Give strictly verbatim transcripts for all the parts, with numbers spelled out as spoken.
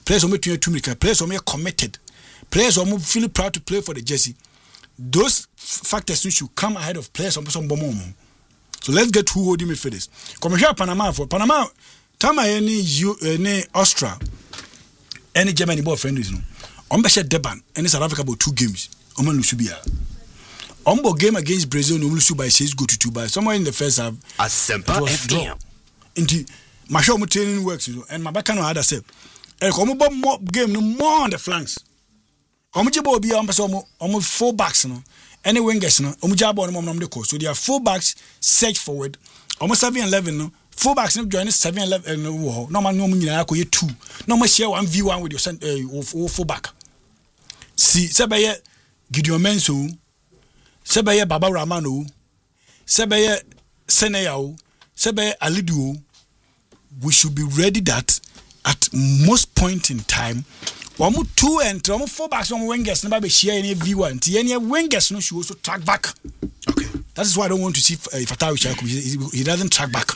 players who make two minutes, players who are committed, players who feel proud to play for the jersey. Those factors should come ahead of players on some bomb. So let's get who holding me for this. Come here, Panama for Panama. Tama any you any Austria, any Germany ball friends no. Ombeshe Deban, any South Africa about two games. Oman Lusubia. Ombo game against Brazil no Lusu by says go to two by somewhere in the first half. A simple F M. Into my show training works and my back no other say. E come more game no more on the flanks. Omo jebo obi am person omo omo full backs no. Any wingers no omo jabo no mom the course. So they are full backs search forward. Omo seven eleven no. Full backs no join seven eleven no. No man no mo nyina akoye two. No mo share one v one with your center uh, full back. See sebeye Gideon Mensah, sebeye Baba Ramano, sebeye Seneyao, sebeye Alidu. We should be ready that at most point in time, one two and one four backs on wingers never be share any v one. Any wingers no should also track back. Okay, that is why I don't want to see uh, Fatah. He, he doesn't track back.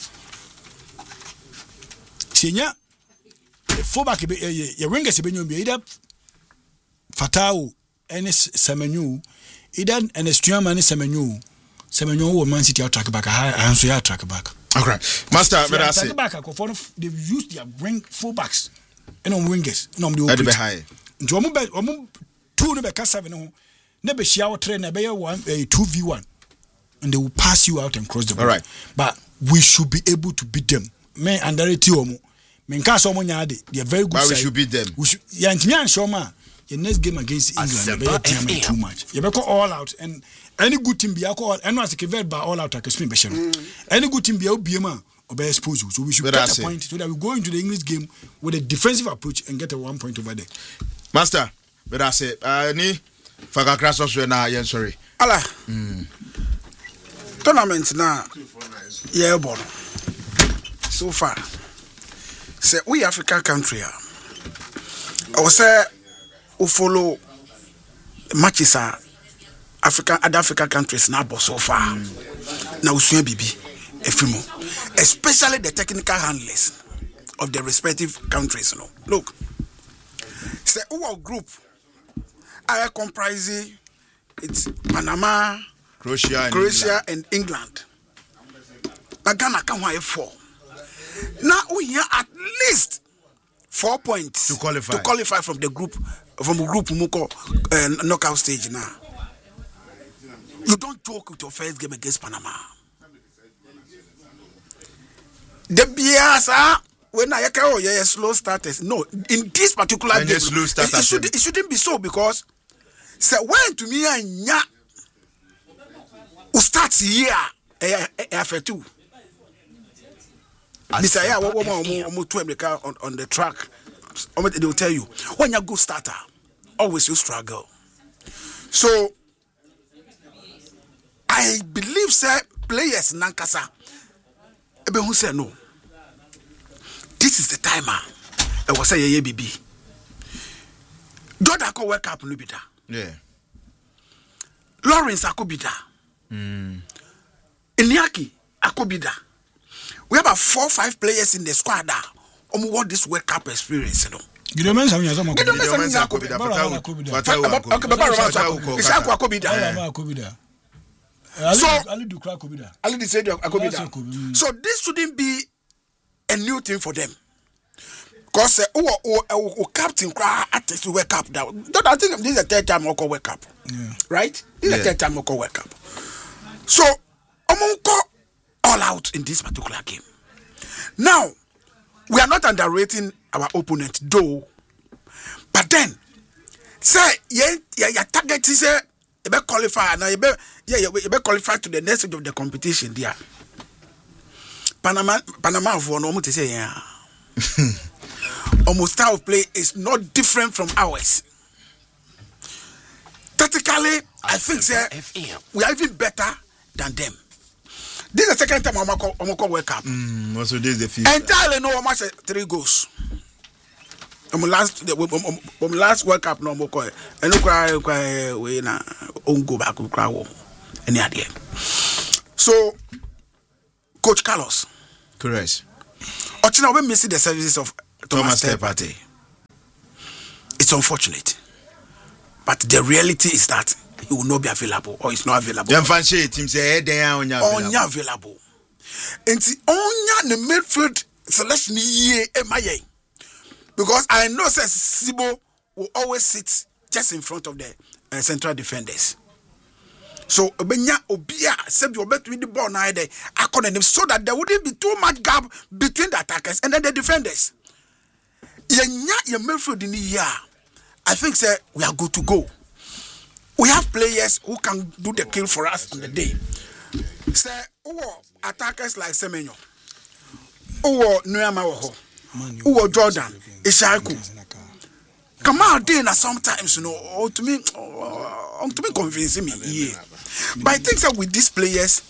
Senior, four back your wingers be either Fatah any Semenyo, either an Estuama any Semenyo, Semenyo or Man City track back. I answer your track back. Okay, Master, but I say back. They've used their wing full backs and on wingers. No, they be high. Jomo be omo two no be kasa be no. Ne be share train na be one two v one, and they will pass you out and cross the ball. All right, but we should be able to beat them. Me underrate omo. Me nka so omo nyaade. They are very good. But we should beat them. We should. Ya ntimi anshoma. Your next game against England, be too much. You better all out and. Any good team be alcohol, and was a by all out like a spin bashing. Any good team be out, be a man or be exposed. So we should but get a point so that we go into the English game with a defensive approach and get a one point over there. Master, but I say, I need Faga Crassos now, yeah, sorry. Allah. Tournament now, yeah, born. So far, say we African country, I will say, who follow matches are. African other African countries now so far. Mm. Now Usuya Bibi, Efimo, especially the technical handlers of the respective countries. You know. Look, say our group, I comprise it's Panama, Croatia, and Croatia, England. and England. Now Ghana can win four. Now we have at least four points to qualify to qualify from the group from the group Muko uh, knockout stage now. You don't joke with your first game against Panama. The Biasa, when I say, oh, yeah, slow starters. No, in this particular and game, slow it, it, should, it shouldn't be so because, say, when to me, I who starts here, after two. Mister Yeah, on the track, they will tell you, when you're a good starter, always you struggle. So, I believe say players nankasa ebe hu say no. This is the timer. I was say yeah bibi. Jordan ko wake up no bi da. Yeah. Lawrence akobida. Mm. Iniaki akobida. We have about four five players in the squad that um want this wake up experience, you know. You don't mention me as a man. You don't mention me akobida. Okay, Baba Akobida. Is akobida. So, Ali do crack Akobida. Ali said Akobida. So this shouldn't be a new thing for them. Because uh, oh, oh, oh, captain cry at to wake up now. Don't I think this is the third time Oko wake up. Yeah. Right? This is yeah. the third time Oko wake up. So Omonko all out in this particular game. Now, we are not underrating our opponent though. But then, say yeah, yeah, your target is a you be qualify now. You be yeah, you be qualify to the next stage of the competition. There, Panama, Panama for no to say yeah. Almost style of play is not different from ours. Tactically, I think say we are even better than them. This is the second time Omako Omako wake up. Mm, also this is the fifth. Entirely no Omako three goals. Um last the um last World Cup no more call and look why we na on go back to crowd any idea. So Coach Carlos correct. Ochina we miss the services of Thomas Partey. it's unfortunate. But the reality is that he will not be available or is not available. Dem fan share team say dey onya Onya available. And see, Onya the midfield selection ye emaye. Because I know say Sibo will always sit just in front of the uh, central defenders. So obenya obia said you bet with the ball now there so that there wouldn't be too much gap between the attackers and then the defenders. Yenya your midfield in the year. I think say we are good to go. We have players who can do the kill for us on the day. Say oh attackers like Semenyo. Oh Nuyama Woho. Oh Jordan. Ishaku. Come out there sometimes, you know, or to me, or to me convincing me. Yeah. But I think that with these players,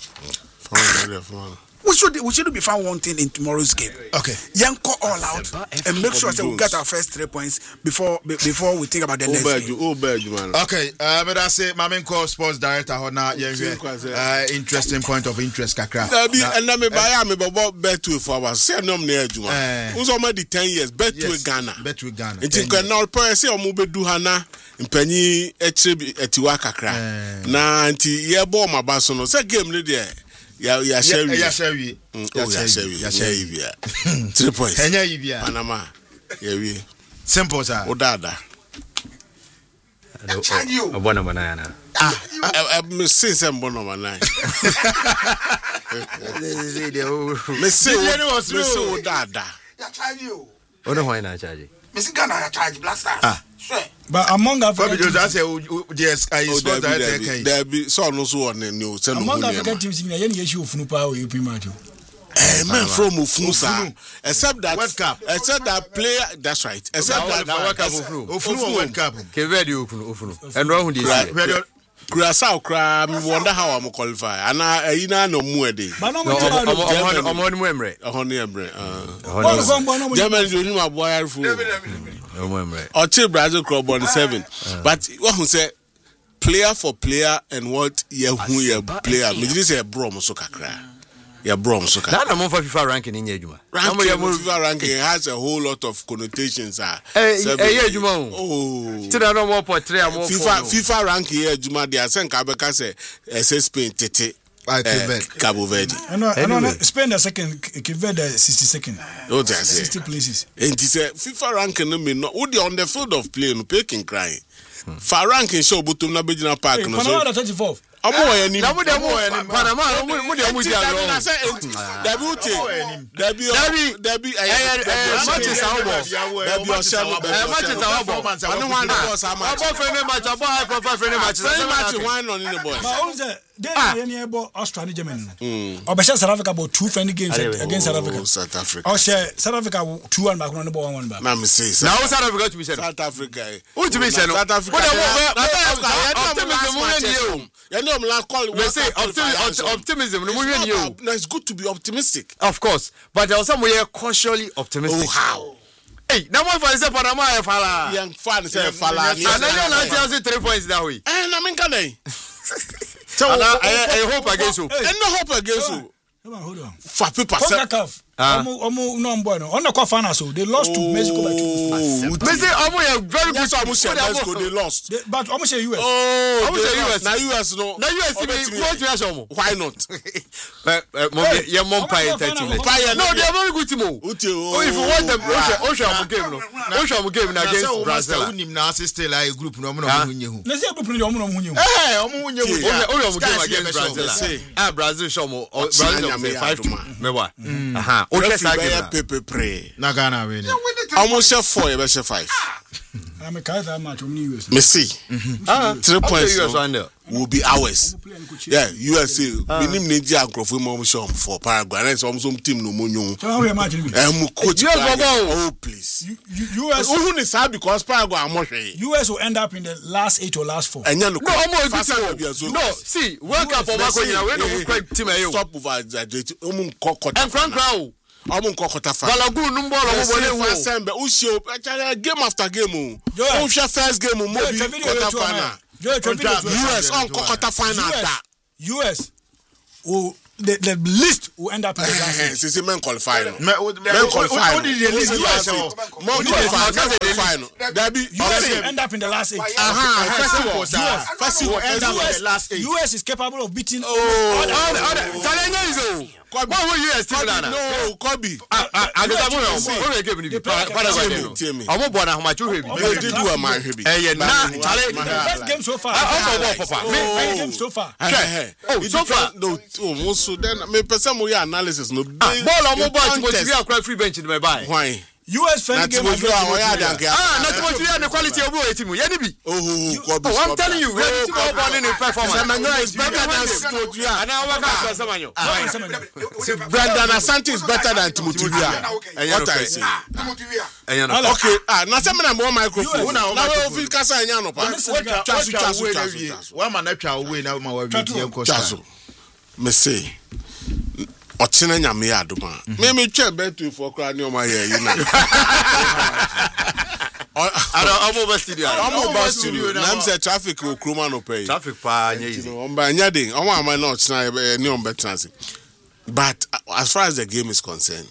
we should we should be found one thing in tomorrow's game. Okay. Yanko all out and make sure that we get our first three points before before we think about the next game. Oh, bad, man. Okay, uh, but I say, Mamenko sports director, Hona, uh, interesting point of interest, Kakra. And I'm a buyer, I'm about bet to for our say, no, near Juma. Who's already ten years, bet to Ghana. Bet to Ghana. It's in now, say, or Mube Duhana, in Penny, Etiwaka cry. Na, anti, yeah, bomb my basono, say game, there. Ya ya shawi ya shawi oh ya shawi ya shawi ya three points Kenya yibia Panama ya wi simple sir odada obona manana ah me say say obona manana me say me say odada Ya charge you. ono ho na charge Me see Ghana ya charge blaster. Ah. Sure. But among African teams, teams, yes, I suppose that there be so no so on new say no among African teams, you know, issue of Funupa or U P match. Eh, man from Ufunu, except that World Cup, except that player. That's right. Except that World Cup Ufunu World Cup. Kevedi Ufunu Ufunu. And wrong this. Kurasa okra me wonder how am qualify. Ana ayina no mu ede. But no more. Omo omo omo emre. Ohoni emre. Ah. Germany do nyuma boy arfu. Omo emre. Oche Brazil club on seven. But what who say player for player and what ye hu ye player. Me just say bro mo so kakra. Ya bro mo so kakra. That no for FIFA ranking in Ejuma. Ranking FIFA ranking has a whole lot of connotations ah. Eh eh Ejuma. Oh. Ti da no more portray more FIFA FIFA ranking here Ejuma dey asen ka beka say say Spain tete. I uh, Cabo Verde. I know, anyway. I know, Spain the second, Cape Verde sixty-second. What I say? sixty places. And he said, FIFA ranking no mean no. Who they on the field of play no picking crying. For ranking show, but to na Bejina Park no so. Panama thirty-fourth. Amo ya ni. Namu demo ya ni. Panama, namu mu demo dia ro. Dabi uti. Dabi dabi dabi. Eh, matches abo. Dabi osha. Eh, matches abo. Anu wan boss ama. Abo friendly match, abo high profile friendly match. Friendly match one on in the boys. But also, they are any about Australia, Germany. Obesha South Africa about two friendly games against South Africa. South Africa. Osha South Africa two one back, one number one one back. Na me say. Now South Africa to be said. South Africa. Who to be said? South Africa. Optimism. You know, I'm like call. We say optimism. No, it's good to be optimistic. Of course, but there was some way cautiously optimistic. Oh how? Hey, now one for say Panama e fala. Young fan say fala. And then you tell us three points that way. Eh, na minka dey. So I I hope against you. And no hope against you. Hold on, hold on. For people CONCACAF. Omo omo no boy no. On the quarter so they lost to Mexico by two. Mexico omo ya very good. Omo say Mexico they lost. But omo say U S. Oh, omo say U S. Na U S no. Na U S be what you ask why not? Eh, mo ye mo pay thirteen. No, they are very good team. Oh, if you want them, o show am game no. O show am game against Brazil. Unim na assist like group no mo no hunye hu. Na say group no omo no hunye hu. Eh, omo hunye hu. O show am game against Brazil. Ah, Brazil show mo Brazil say five two. Me wa. Aha. O show sa game. Pepe pray. Na Ghana win. Almost share four, you better share five. I'm a guy that match on U S. Me see. Ah, three points U S under will be ours. Yeah, U S A. Minim Nigeria grofo mo show for Paraguay. Na some some team no monyo. So how we match me? Eh mu coach. Oh please. U S who ni say because Paraguay am hwe. U S will end up in the last eight or last four. Enya no. No, almost no. See, World Cup o mako yina we no quick team ayo. Stop over exaggerate. Omo nkokota. And Frank Crow. Omo nkokota fa. Balagu no ball omo bole wo. Sembe u show game after game o. O share first game mo bi quarter final. U S on quarter final that. U S will the, the list will end up in the last eight. Since men qualify, no. Men qualify. What did the list last eight? Men qualify. That be U S will end up in the last eight. Aha, first of all, First will end up in the last eight. U S is capable of beating. Oh, other. What will you estimate? No, Kobe. I I don't know. What give me? I'm not born how much you have. You did do a my baby. Eh, nah, Best game so far. Best game so far. Oh, so far. No, oh, so then me person mo ya analysis no. Ball on mobile to be a free bench in my buy. Why? U S fan game. Ah, not much we the quality of your team. Yeah, be. Oh, Kobe. I'm telling you, we have team all born in performance. Semenyo is better than Timothy. And I work out Semenyo. Brandon Asante is better than Timothy. What I say. Okay, ah, na say me na mo microphone. Na we fit kasa anya no pa. Chasu chasu chasu. Wa ma na twa we na ma wa wi tie nko chasu. Me say Ochina nyame adoma. Me me twa betu for kra ne o ma ye yi na. Ara omo ba studio. Omo ba studio. Na am say traffic o kroma no pay. Traffic pa nya easy. On ba nya den. Omo ama na ochina ne on betrance. But as far as the game is concerned,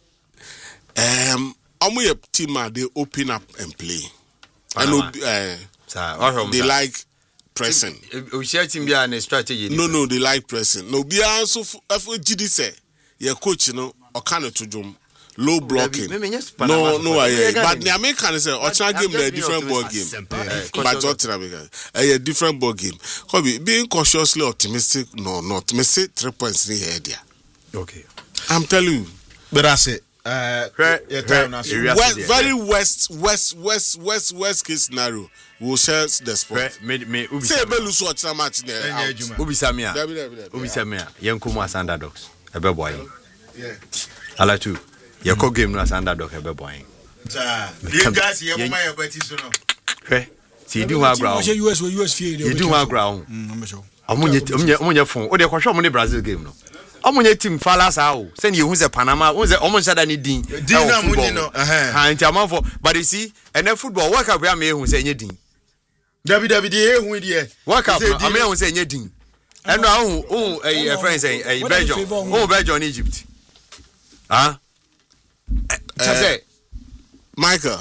um omo your team they open up and play. And uh, they like pressing. We share team be an strategy. No, no, they like pressing. No, be also if G D say your coach, no, or can to jump low blocking. No, no, I. But the American say, Ochina game a different ball game. But Ochina a different ball game. Kobe being cautiously optimistic, no, not. Me say three points in here, dear. Okay, I'm telling you. But that's it. Uh, west, very west, west, west, west, west case scenario. We'll share the spot. Me, me, say Belu so much match there. Ubi Samia, Ubi Samia, young Kuma as underdogs. A bad boy. Yeah. I like to. Your co game as underdog. A bad boy. You guys, you have my petition. Hey, see, you do our ground. U S U S field. You do our ground. I'm on your phone. Or the question on the Brazil game. No. Omunye team falas how send you who's a Panama who's a almost said any din din na munye no eh and for but you see and then football work up we am who say any din David David e hu die work up I mean who say any din and now who a friend say a Belgium who Belgium in Egypt huh say Michael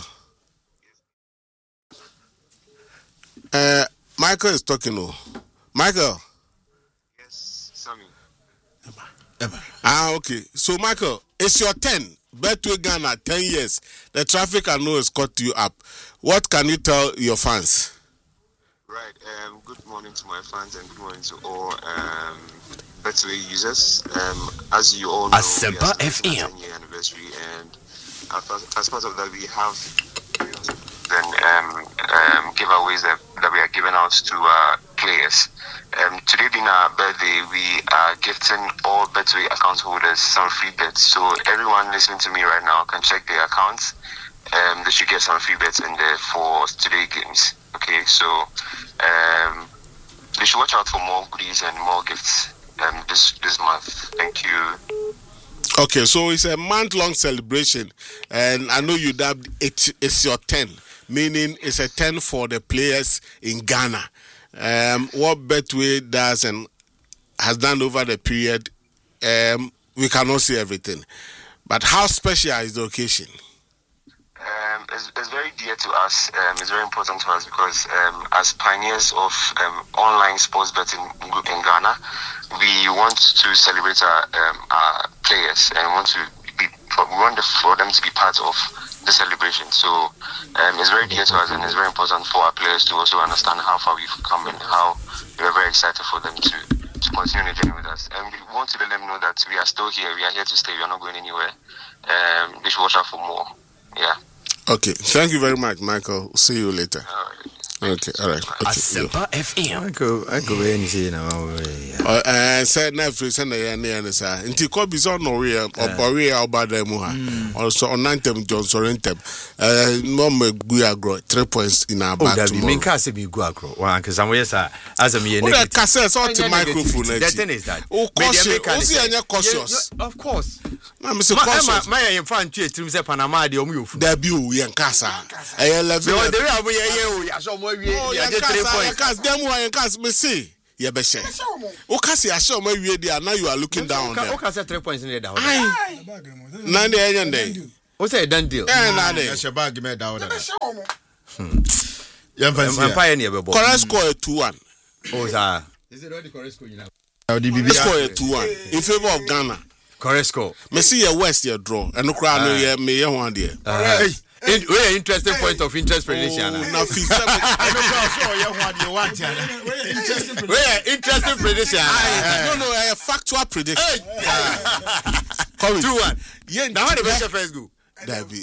uh Michael is talking no Michael. Ah, okay. So, Michael, it's your ten. Betway Ghana, ten years. The traffic I know has caught you up. What can you tell your fans? Right. Um, good morning to my fans and good morning to all um, Betway users. Um, as you all know, Asempa F M. ten-year anniversary, and as part of that, we have then um, um, giveaways that, that we are giving out to uh, players. Um, today being our birthday, we are gifting all Betway account holders some free bets. So everyone listening to me right now can check their accounts. Um, they should get some free bets in there for today's games. Okay, so um, they should watch out for more goodies and more gifts um, this this month. Thank you. Okay, so it's a month-long celebration, and I know you dubbed it. It's your ten, meaning it's a ten for the players in Ghana. Um, what Betway does and has done over the period, um, we cannot see everything. But how special is the occasion? Um, it's, it's very dear to us. Um, it's very important to us because um, as pioneers of um, online sports betting group in Ghana, we want to celebrate our, um, our players and want to be we want for them to be part of the celebration. So um, it's very dear to us, and it's very important for our players to also understand how far we've come and how we're very excited for them to, to continue the journey with us. And we want to let them know that we are still here. We are here to stay. We are not going anywhere. Um, they should watch out for more. Yeah. Okay. Thank you very much, Michael. See you later. All right. Okay, all right. Okay, Asempa F M. I go, I go where you see now. Uh, said Netflix and the and sir. Until Kobe's on Noria or Boria about them. Also on nine tem Johnson Rentem. Uh, Mom Guagro three points in our back. Oh, mean Cassie be Guagro. One because I'm yes, as a me. Oh, that cassette out the microphone. The thing is that. Oh, cautious. Also, cautious. Of course. Now, Mister Cautious. My in front to trim say Panama the omu. Debut Yankasa. I love you. They are we. Oh, yeah, cast them why cast me see. ye be share o ka se ahye o ma wie dia now you are looking down there o ka say three points in there na na enye ndey o say done deal eh na dey ahye bag me down there Empire near be ball. Correct score two one. Oh, sir. Is it already correct score? The score two one in favor of Ghana. Correct score. Me see your West your draw. And no crowd no yeah me yeah one there. Hey, very interesting point of interest prediction. Now feel seven. I no crowd so yeah one there one there. Interesting prediction. Interesting prediction. No no, a factual prediction. Come two one. Yeah, now the best first go. David.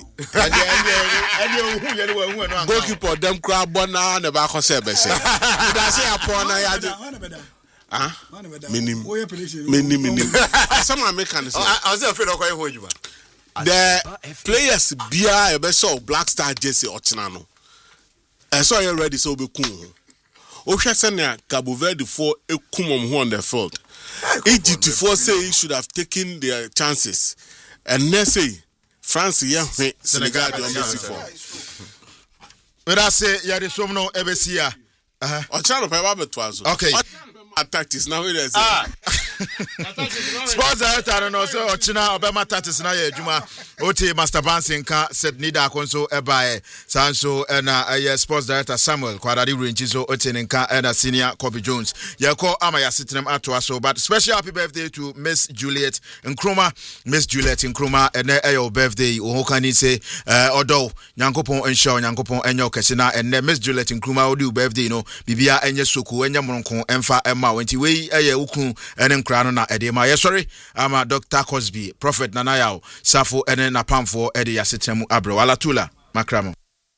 Goalkeeper them crowd bona na ba ko se be se. Da say upon na ya. Ah? Minim. Minim minim. Some Americans say. I was afraid of going home. The players bia e be so Black Star jersey ochina no. E so you ready so be kun. O hwe se na Cabo Verde for ekumom ho on the field. Egypt for say he should have taken their chances. And they say France yeah Senegal the embassy for. But I say ya the some no ebesia. Uh-huh. Ochina pe ba betwazo. Okay. Tactics now it is. Ah. Sports director no so Ochina obema tactics na ya adwuma. Oti Master Bansin ka said nida konso ebae sanso na uh, sports director Samuel Kwadadi Renchizo oti nka na senior Kobe Jones. Ya call ama ya sitinem ato so but special happy birthday to Miss Juliet Nkrumah. Miss Juliet Nkrumah ene eyo birthday o hokani say uh, odo nyankopon ensho nyankopon enyo kesina ene Miss Juliet Nkrumah odi birthday no bibia enye soku enye mronko emfa emma wenti we eye ukun ene nkra no na ede ma ye sorry ama Doctor Cosby Prophet Nanayao Safo ene na pamfo ede yasetemu abre wala tula makramo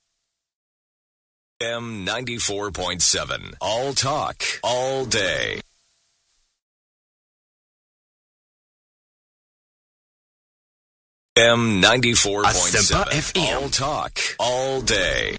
M ninety-four point seven all talk all day. M ninety-four point seven all talk all day.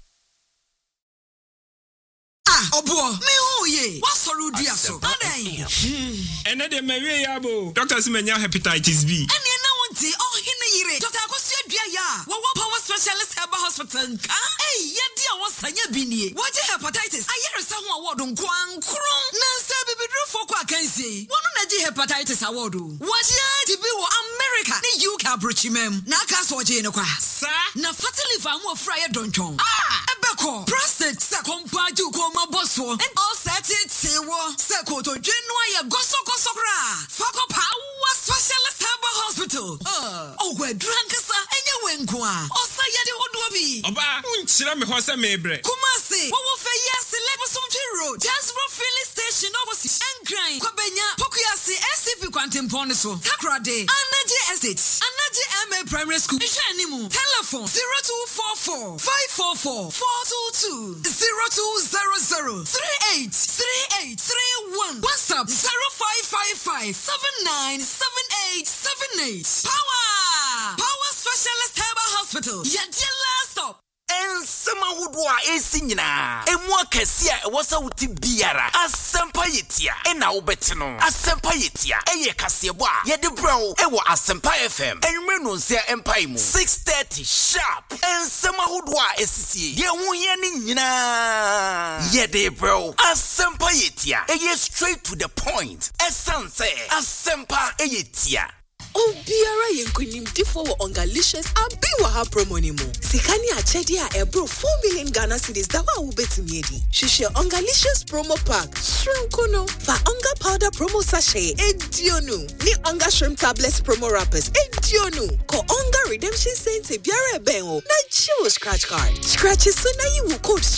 Obo, me who ye? What sorrow dia so? Adai. Ene de me we ya bo. Doctor si menya hepatitis B. Ene na wonti oh hine yire. Doctor Akosu adua ya. Wo wo power specialist herbal hospital nka. Eh, ye dia wo sanya bi nie. Wo je hepatitis. Ayere sa ho award nko ankro. Na sa bibidru foko akansi. Wo no na je hepatitis award. Wo je ti bi wo America. Ni U K abrochimem. Na aka so je ne kwa. Sa na fatty liver mo fryer donchon. Ah, ebeko. Prostate sa kompa ju ko bosso and all set it sewo sekoto dwenua ye goso goso kra fako power specialist herbal hospital uh oh we drankasa enye wenko a osa ye de hodo bi oba unchira me ho se mebre kumase wo wo fe yes lebosomji road Jasper filling station opposite Engran kwabenya pokuyase S C P kwantimpon so takrade Anaje Estate Anaje M A Primary School ihanimu telephone zero two four four five four four four two two zero two zero zero three eight three eight three one. WhatsApp zero five five five seven nine seven eight seven eight. Power! Power Specialist Herbal Hospital. Your dear last stop. En sama hudwa esi nyina emu akasi a ewosa wuti biara asempa yetia ena wobetino asempa yetia eye kasebo a ye de brow ewo asempa F M enwe no nsia empai mu six thirty sharp en sama hudwa esisi ye hu ye ni nyina ye de brow asempa yetia eye straight to the point essence asempa yetia Obiara yenkonim tifo wo ongalicious abiwa ha promo ni mo. Sikani achedi a ebro four million Ghana cedis da wa wo betumi edi. Shishe ongalicious promo pack. Shrimkono fa onga powder promo sachet edionu. Ni onga shrimp tablets promo wrappers edionu. Ko onga redemption cents e biara ben o. Na chiwo scratch card. Scratch so na you code